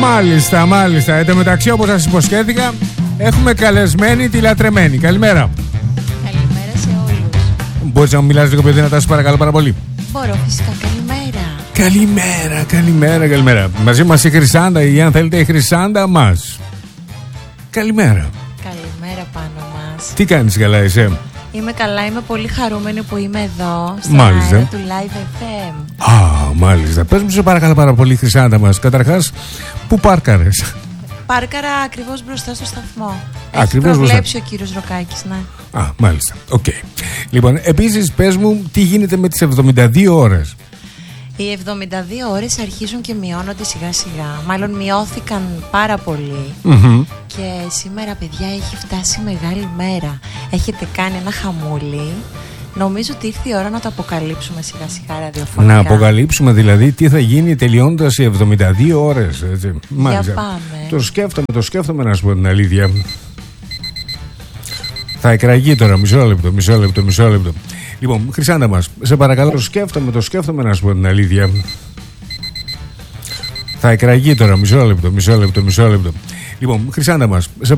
Μάλιστα, μάλιστα. Εν τω μεταξύ, όπως σας υποσχέθηκα, έχουμε καλεσμένη τη Λατρεμένη. Καλημέρα. Καλημέρα σε όλους. Μπορείς να μου μιλάς λίγο πιο δυνατά, σας παρακαλώ πάρα πολύ? Μπορώ, φυσικά. Καλημέρα. Καλημέρα, καλημέρα, καλημέρα. Μαζί μας η Χρυσάντα, ή αν θέλετε η Χρυσάντα μας. Καλημέρα. Καλημέρα πάνω μας. Τι κάνεις καλά εσύ? Είμαι καλά, είμαι πολύ χαρούμενη που είμαι εδώ στο Μάλιστα. αέρα του Live FM. Α, μάλιστα. Πες μου σε παρακαλώ πάρα πολύ, Χρυσάντα μας. Καταρχάς, πού πάρκαρες? Πάρκαρα ακριβώς μπροστά στο σταθμό. Ακριβώς Έχει προβλέψει ο κύριος Ροκάκης, ναι. Α, μάλιστα. Οκ. Λοιπόν, επίσης πες μου τι γίνεται με τις 72 ώρες. Οι 72 ώρες αρχίζουν και μειώνονται σιγά σιγά. Μάλλον μειώθηκαν πάρα πολύ. Και σήμερα, παιδιά, έχει φτάσει μεγάλη μέρα. Έχετε κάνει ένα χαμούλι. Νομίζω ότι ήρθε η ώρα να το αποκαλύψουμε σιγά σιγά ραδιοφωνικά. Να αποκαλύψουμε δηλαδή τι θα γίνει τελειώντας οι 72 ώρες. Έτσι. Μάλιστα. Για πάμε. Το σκέφτομαι να σου πω την αλήθεια. Θα εκραγεί τώρα, μισό λεπτό. Λοιπόν, Χρυσάντα μας, σε παρακαλώ, το σκέφτομαι να σου πω την αλήθεια. Θα εκραγεί τώρα, μισό λεπτό. Λοιπόν, Χρυσάντα μας, σε